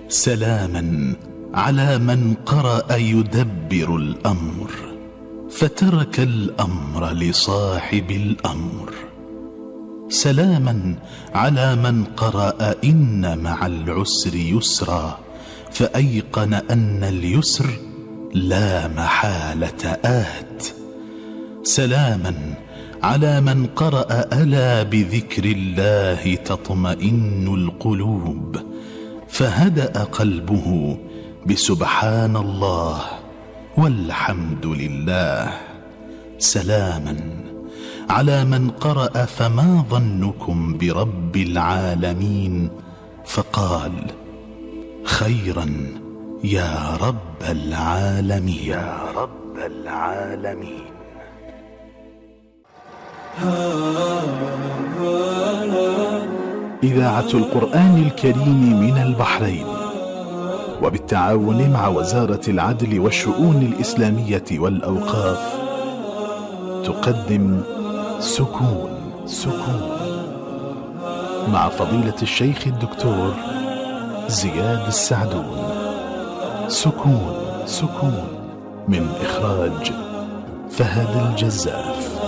سلاما على من قرأ يدبر الأمر فترك الأمر لصاحب الأمر. سلاما على من قرأ إن مع العسر يسرا فأيقن أن اليسر لا محالة آت. سلاما على من قرأ ألا بذكر الله تطمئن القلوب فهدأ قلبه بسبحان الله والحمد لله. سلاما على من قرأ فما ظنكم برب العالمين فقال خيرا يا رب العالمين يا رب العالمين. إذاعة القرآن الكريم من البحرين وبالتعاون مع وزارة العدل والشؤون الإسلامية والأوقاف تقدم سكون مع فضيلة الشيخ الدكتور زياد السعدون. سكون من إخراج فهد الجزاف.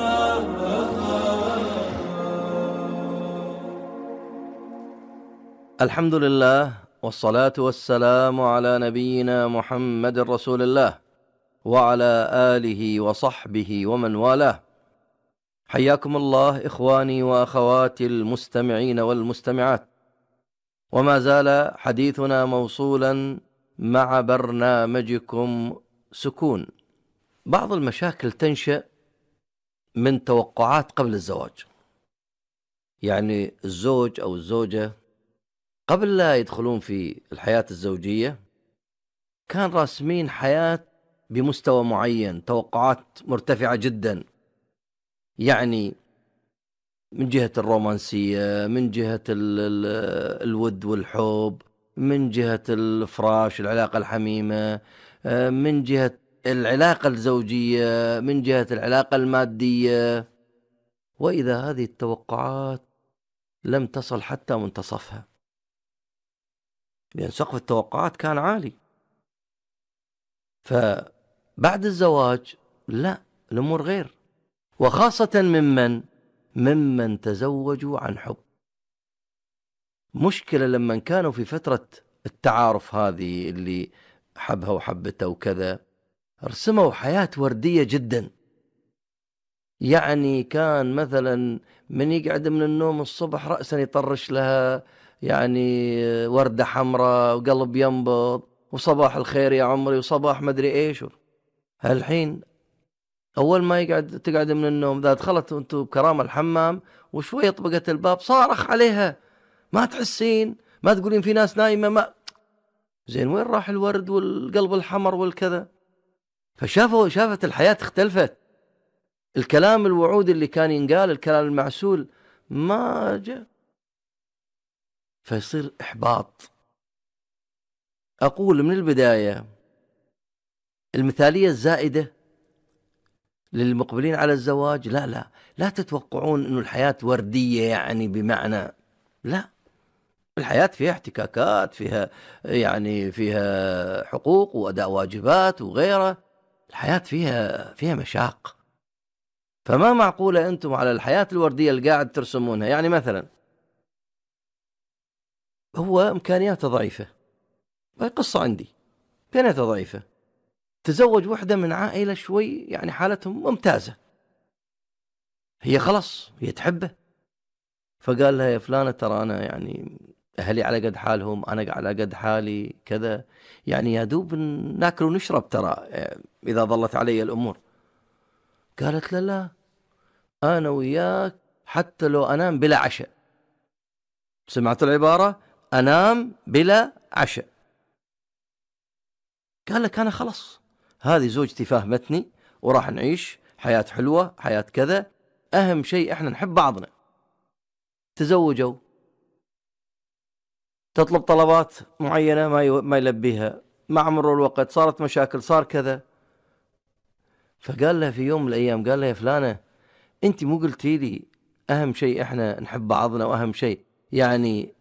الحمد لله والصلاة والسلام على نبينا محمد رسول الله وعلى آله وصحبه ومن والاه. حياكم الله إخواني وأخواتي المستمعين والمستمعات، وما زال حديثنا موصولا مع برنامجكم سكون. بعض المشاكل تنشأ من توقعات قبل الزواج، يعني الزوج أو الزوجة قبل لا يدخلون في الحياة الزوجية كان راسمين حياة بمستوى معين، توقعات مرتفعة جدا، يعني من جهة الرومانسية، من جهة الود والحب، من جهة الفراش العلاقة الحميمة، من جهة العلاقة الزوجية، من جهة العلاقة المادية. وإذا هذه التوقعات لم تصل حتى منتصفها، لأن سقف التوقعات كان عالي. فبعد الزواج لا، الأمور غير، وخاصة ممن تزوجوا عن حب. مشكلة لما كانوا في فترة التعارف هذه اللي حبها وحبته وكذا، رسموا حياة وردية جدا. يعني كان مثلا من يقعد من النوم الصبح رأسا يطرش لها يعني وردة حمراء وقلب ينبض وصباح الخير يا عمري وصباح مدري ايش. هالحين اول ما تقعد من النوم اذا دخلت انتم بكرامة الحمام وشوية طبقت الباب صارخ عليها، ما تحسين، ما تقولين في ناس نايمة، ما زين وين راح الورد والقلب الحمر والكذا. شافت الحياة اختلفت. الكلام الوعود اللي كان ينقال، الكلام المعسول ما جاء، فيصير إحباط. أقول من البداية المثالية الزائدة للمقبلين على الزواج لا تتوقعون أن الحياة وردية، يعني بمعنى لا، الحياة فيها احتكاكات، فيها حقوق وأداء واجبات وغيره. الحياة فيها مشاق. فما معقولة أنتم على الحياة الوردية اللي قاعد ترسمونها. يعني مثلا هو إمكانياته ضعيفة، هاي قصة عندي، إمكانياته ضعيفة، تزوج وحدة من عائلة شوي يعني حالتهم ممتازة، هي خلص هي تحبه، فقال لها يا فلانة ترى أنا يعني أهلي على قد حالهم، أنا على قد حالي كذا، يعني يا دوب ناكل ونشرب ترى إذا ظلت علي الأمور. قالت لا أنا وياك حتى لو أنام بلا عشاء. سمعت العبارة؟ أنام بلا عشاء. قال لك أنا خلص هذه زوجتي فاهمتني وراح نعيش حياة حلوة، حياة كذا، أهم شيء إحنا نحب بعضنا. تزوجوا، تطلب طلبات معينة ما يلبيها، مع مرور الوقت صارت مشاكل، صار كذا. فقال لها في يوم من الأيام، قال لها يا فلانة أنت مو قلتي لي أهم شيء إحنا نحب بعضنا، وأهم شيء يعني